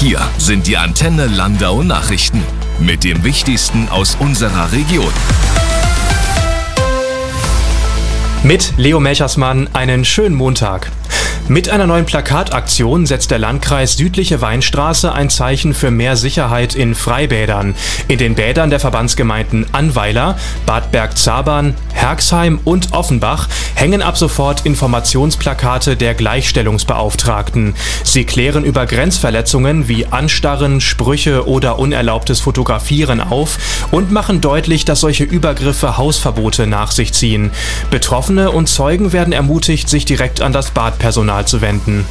Hier sind die Antenne Landau Nachrichten mit dem Wichtigsten aus unserer Region. Mit Leo Melchersmann einen schönen Montag. Mit einer neuen Plakataktion setzt der Landkreis Südliche Weinstraße ein Zeichen für mehr Sicherheit in Freibädern. In den Bädern der Verbandsgemeinden Annweiler, Bad Bergzabern, Herxheim und Offenbach hängen ab sofort Informationsplakate der Gleichstellungsbeauftragten. Sie klären über Grenzverletzungen wie Anstarren, Sprüche oder unerlaubtes Fotografieren auf und machen deutlich, dass solche Übergriffe Hausverbote nach sich ziehen. Betroffene und Zeugen werden ermutigt, sich direkt an das Badpersonal zu wenden.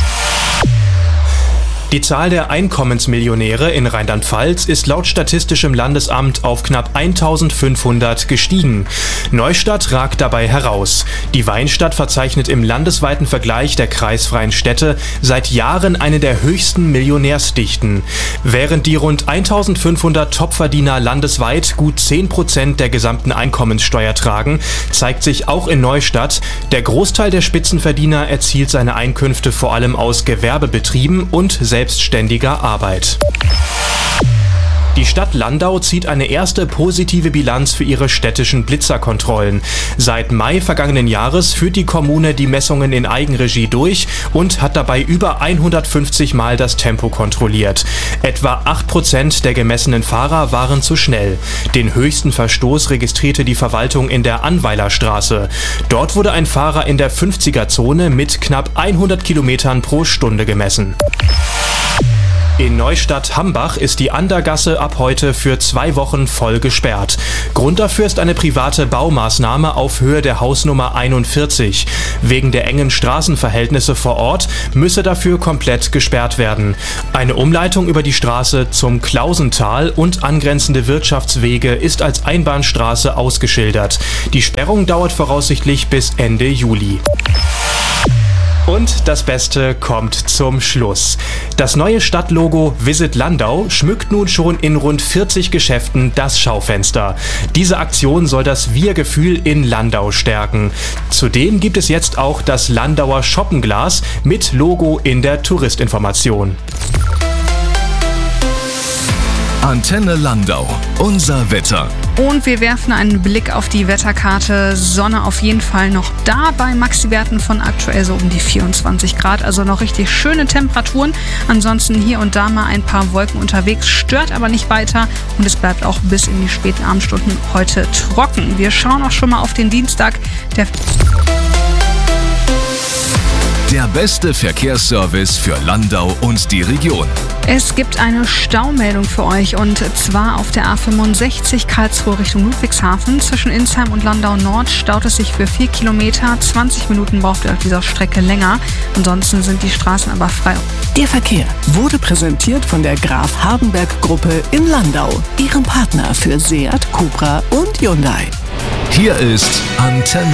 Die Zahl der Einkommensmillionäre in Rheinland-Pfalz ist laut Statistischem Landesamt auf knapp 1500 gestiegen. Neustadt ragt dabei heraus. Die Weinstadt verzeichnet im landesweiten Vergleich der kreisfreien Städte seit Jahren eine der höchsten Millionärsdichten. Während die rund 1500 Topverdiener landesweit gut 10% der gesamten Einkommenssteuer tragen, zeigt sich auch in Neustadt, der Großteil der Spitzenverdiener erzielt seine Einkünfte vor allem aus Gewerbebetrieben und selbstständiger Arbeit. Die Stadt Landau zieht eine erste positive Bilanz für ihre städtischen Blitzerkontrollen. Seit Mai vergangenen Jahres führt die Kommune die Messungen in Eigenregie durch und hat dabei über 150 Mal das Tempo kontrolliert. Etwa 8% der gemessenen Fahrer waren zu schnell. Den höchsten Verstoß registrierte die Verwaltung in der Annweilerstraße. Dort wurde ein Fahrer in der 50er-Zone mit knapp 100 Kilometern pro Stunde gemessen. In Neustadt-Hambach ist die Andergasse ab heute für 2 Wochen voll gesperrt. Grund dafür ist eine private Baumaßnahme auf Höhe der Hausnummer 41. Wegen der engen Straßenverhältnisse vor Ort müsse dafür komplett gesperrt werden. Eine Umleitung über die Straße zum Klausental und angrenzende Wirtschaftswege ist als Einbahnstraße ausgeschildert. Die Sperrung dauert voraussichtlich bis Ende Juli. Und das Beste kommt zum Schluss. Das neue Stadtlogo Visit Landau schmückt nun schon in rund 40 Geschäften das Schaufenster. Diese Aktion soll das Wir-Gefühl in Landau stärken. Zudem gibt es jetzt auch das Landauer Shoppenglas mit Logo in der Touristinformation. Antenne Landau, unser Wetter. Und wir werfen einen Blick auf die Wetterkarte. Sonne auf jeden Fall noch da bei Maxi-Werten von aktuell so um die 24 Grad. Also noch richtig schöne Temperaturen. Ansonsten hier und da mal ein paar Wolken unterwegs. Stört aber nicht weiter. Und es bleibt auch bis in die späten Abendstunden heute trocken. Wir schauen auch schon mal auf den Dienstag. Der beste Verkehrsservice für Landau und die Region. Es gibt eine Staumeldung für euch und zwar auf der A65 Karlsruhe Richtung Ludwigshafen. Zwischen Insheim und Landau Nord staut es sich für 4 Kilometer. 20 Minuten braucht ihr auf dieser Strecke länger. Ansonsten sind die Straßen aber frei. Der Verkehr wurde präsentiert von der Graf Hardenberg Gruppe in Landau, ihrem Partner für Seat, Cupra und Hyundai. Hier ist Antenne